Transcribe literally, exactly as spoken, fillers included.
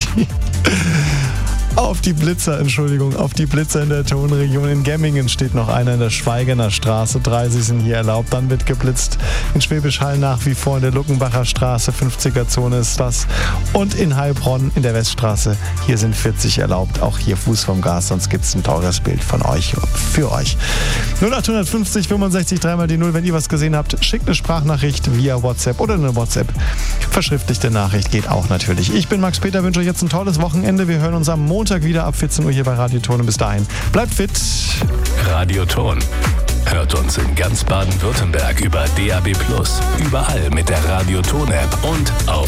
die... Auf die Blitzer, Entschuldigung, auf die Blitzer in der Tonregion. In Gemmingen steht noch einer in der Schweigener Straße. dreißig sind hier erlaubt. Dann wird geblitzt in Schwäbisch Hall nach wie vor in der Luckenbacher Straße. fünfziger-Zone ist das. Und in Heilbronn in der Weststraße. Hier sind vierzig erlaubt. Auch hier Fuß vom Gas, sonst gibt es ein teures Bild von euch, für euch. null acht fünfzig fünfundsechzig dreimal die null. Wenn ihr was gesehen habt, schickt eine Sprachnachricht via WhatsApp oder eine WhatsApp. Verschriftlichte Nachricht geht auch natürlich. Ich bin Max Peter, wünsche euch jetzt ein tolles Wochenende. Wir hören uns am Montag wieder ab vierzehn Uhr hier bei Radioton. Und bis dahin, bleibt fit. Radioton. Hört uns in ganz Baden-Württemberg über D A B plus, überall mit der Radioton-App und auf